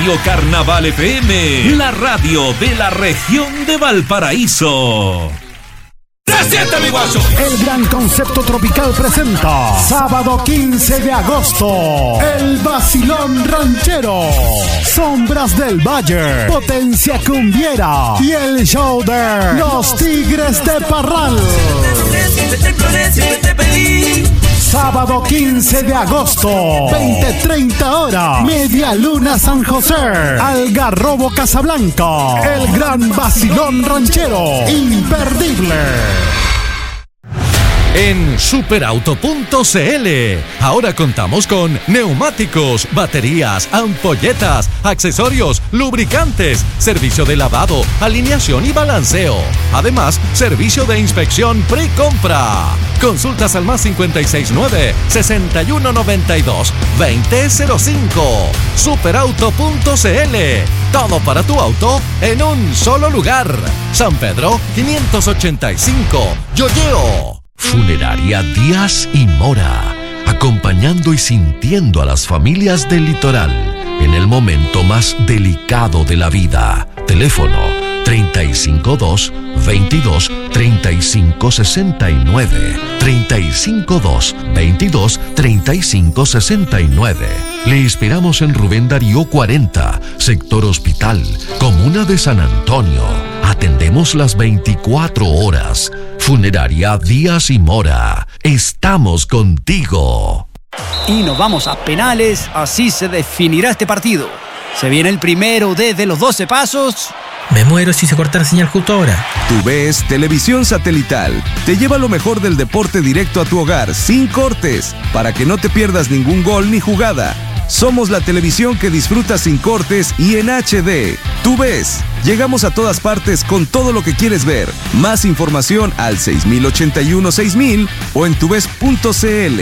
Radio Carnaval FM, la radio de la región de Valparaíso. ¡Presenta, mi guacho! El Gran Concepto Tropical presenta sábado 15 de agosto el Vacilón Ranchero, Sombras del Valle, Potencia Cumbiera y el show de Los Tigres de Parral. Sábado 15 de agosto, 20:30 horas, Media Luna San José, Algarrobo Casablanca, el Gran Vacilón Ranchero, imperdible. En superauto.cl ahora contamos con neumáticos, baterías, ampolletas, accesorios, lubricantes, servicio de lavado, alineación y balanceo. Además, servicio de inspección pre-compra. Consultas al más 569-6192-2005. Superauto.cl. Todo para tu auto en un solo lugar. San Pedro 585, Yoyeo. Funeraria Díaz y Mora, acompañando y sintiendo a las familias del litoral en el momento más delicado de la vida. Teléfono 352-22-3569, 352-22-3569. Le esperamos en Rubén Darío 40, Sector Hospital, Comuna de San Antonio. Atendemos las 24 horas. Funeraria Díaz y Mora. Estamos contigo. Y nos vamos a penales. Así se definirá este partido. Se viene el primero desde los 12 pasos. Me muero si se corta la señal justo ahora. TUVES Televisión Satelital te lleva lo mejor del deporte directo a tu hogar, sin cortes, para que no te pierdas ningún gol ni jugada. Somos la televisión que disfrutas sin cortes y en HD. TUVES. Llegamos a todas partes con todo lo que quieres ver. Más información al 6081-6000 o en tuves.cl.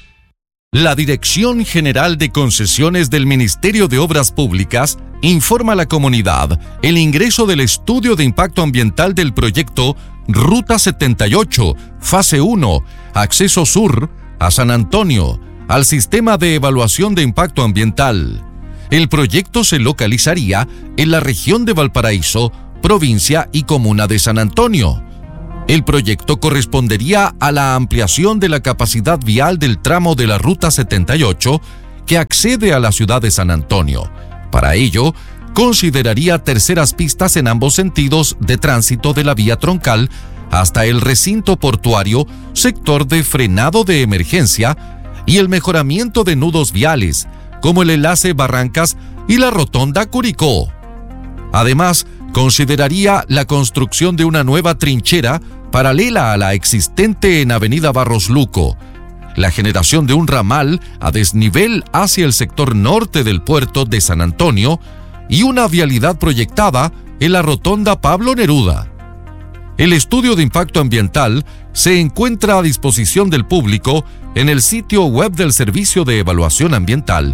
La Dirección General de Concesiones del Ministerio de Obras Públicas informa a la comunidad el ingreso del estudio de impacto ambiental del proyecto Ruta 78, Fase 1, Acceso Sur, a San Antonio, al Sistema de Evaluación de Impacto Ambiental. El proyecto se localizaría en la región de Valparaíso, provincia y comuna de San Antonio. El proyecto correspondería a la ampliación de la capacidad vial del tramo de la Ruta 78 que accede a la ciudad de San Antonio. Para ello, consideraría terceras pistas en ambos sentidos de tránsito de la vía troncal hasta el recinto portuario, sector de frenado de emergencia y el mejoramiento de nudos viales, como el enlace Barrancas y la rotonda Curicó. Además, consideraría la construcción de una nueva trinchera paralela a la existente en Avenida Barros Luco, la generación de un ramal a desnivel hacia el sector norte del puerto de San Antonio y una vialidad proyectada en la rotonda Pablo Neruda. El estudio de impacto ambiental se encuentra a disposición del público en el sitio web del Servicio de Evaluación Ambiental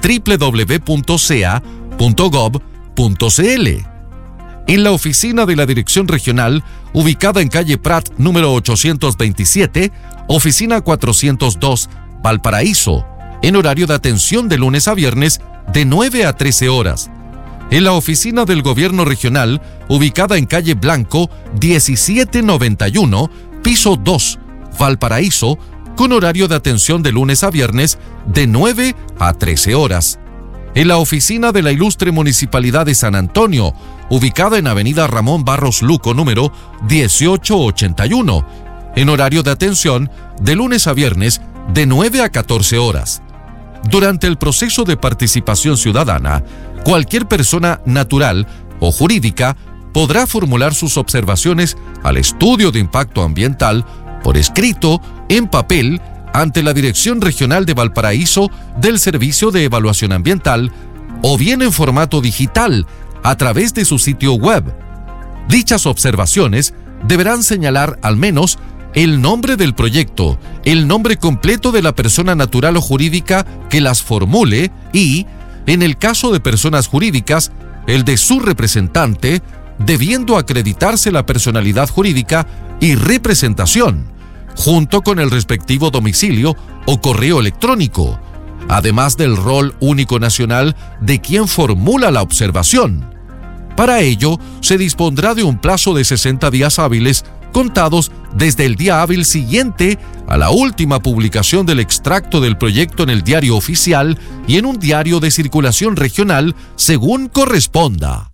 www.sea.gov.cl. En la oficina de la Dirección Regional, ubicada en calle Prat número 827, oficina 402, Valparaíso, en horario de atención de lunes a viernes de 9 a 13 horas. En la oficina del Gobierno Regional, ubicada en calle Blanco 1791, piso 2, Valparaíso, con horario de atención de lunes a viernes de 9 a 13 horas. En la oficina de la Ilustre Municipalidad de San Antonio, ubicada en Avenida Ramón Barros Luco número 1881, en horario de atención de lunes a viernes de 9 a 14 horas. Durante el proceso de participación ciudadana, cualquier persona natural o jurídica podrá formular sus observaciones al estudio de impacto ambiental por escrito, en papel, ante la Dirección Regional de Valparaíso del Servicio de Evaluación Ambiental o bien en formato digital a través de su sitio web. Dichas observaciones deberán señalar al menos el nombre del proyecto, el nombre completo de la persona natural o jurídica que las formule y, en el caso de personas jurídicas, el de su representante, debiendo acreditarse la personalidad jurídica y representación, junto con el respectivo domicilio o correo electrónico, además del rol único nacional de quien formula la observación. Para ello, se dispondrá de un plazo de 60 días hábiles contados desde el día hábil siguiente a la última publicación del extracto del proyecto en el Diario Oficial y en un diario de circulación regional según corresponda.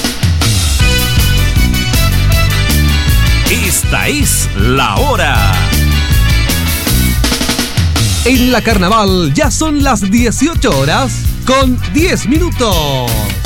Esta es la hora. En la Carnaval ya son las 18 horas con 10 minutos.